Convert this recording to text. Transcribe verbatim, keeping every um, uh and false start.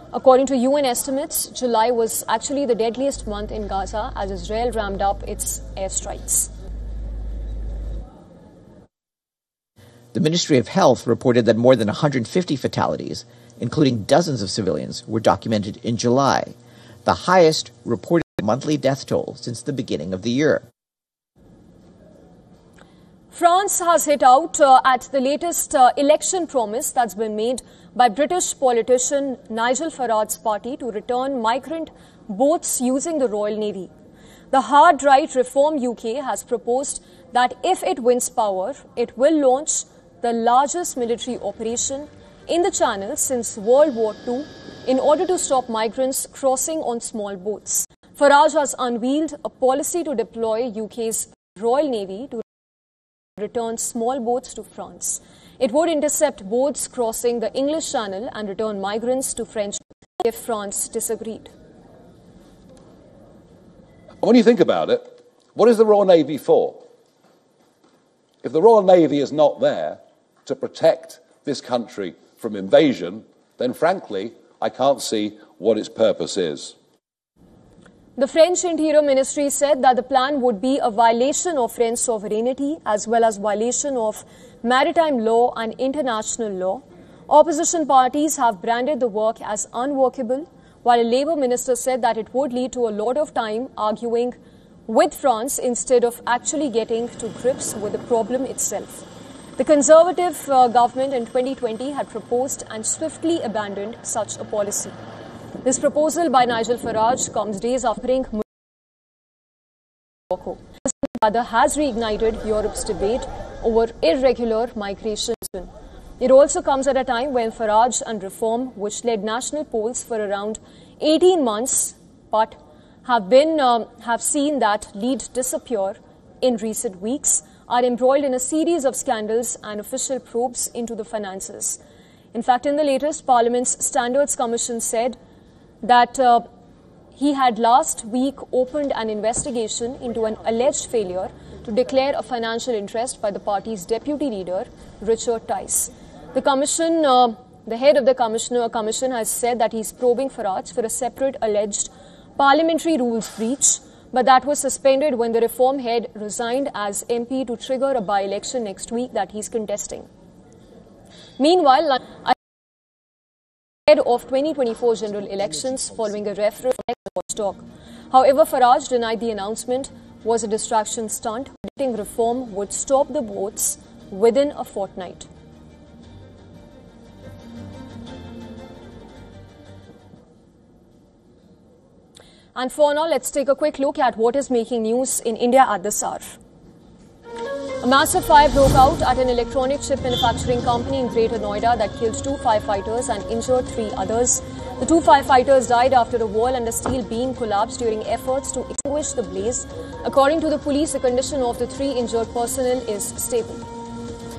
According to U N estimates, July was actually the deadliest month in Gaza as Israel ramped up its airstrikes. The Ministry of Health reported that more than one hundred fifty fatalities, including dozens of civilians, were documented in July, the highest reported monthly death toll since the beginning of the year. France has hit out uh, at the latest uh, election promise that's been made by British politician Nigel Farage's party to return migrant boats using the Royal Navy. The hard-right Reform U K has proposed that if it wins power, it will launch the largest military operation in the Channel since World War Two in order to stop migrants crossing on small boats. Farage has unveiled a policy to deploy U K's Royal Navy to return small boats to France. It would intercept boats crossing the English Channel and return migrants to French if France disagreed. When you think about it, what is the Royal Navy for? If the Royal Navy is not there to protect this country from invasion, then frankly, I can't see what its purpose is. The French Interior Ministry said that the plan would be a violation of French sovereignty as well as violation of maritime law and international law. Opposition parties have branded the work as unworkable, while a Labour minister said that it would lead to a lot of time arguing with France instead of actually getting to grips with the problem itself. The Conservative uh, government in twenty twenty had proposed and swiftly abandoned such a policy. This proposal by Nigel Farage comes days after Morocco. Rather has reignited Europe's debate over irregular migration. It also comes at a time when Farage and Reform, which led national polls for around eighteen months, but have been um, have seen that lead disappear in recent weeks, are embroiled in a series of scandals and official probes into the finances. In fact, in the latest, Parliament's Standards Commission said that uh, he had last week opened an investigation into an alleged failure to declare a financial interest by the party's deputy leader, Richard Tice. The commission, uh, the head of the commissioner commission has said that he's probing Farage for a separate alleged parliamentary rules breach, but that was suspended when the Reform head resigned as M P to trigger a by-election next week that he's contesting. Meanwhile, ahead of twenty twenty-four general elections following a referendum watchdog. However, Farage denied the announcement was a distraction stunt, predicting Reform would stop the votes within a fortnight. And for now, let's take a quick look at what is making news in India at this hour. A massive fire broke out at an electronic chip manufacturing company in Greater Noida that killed two firefighters and injured three others. The two firefighters died after a wall and a steel beam collapsed during efforts to extinguish the blaze. According to the police, the condition of the three injured personnel is stable.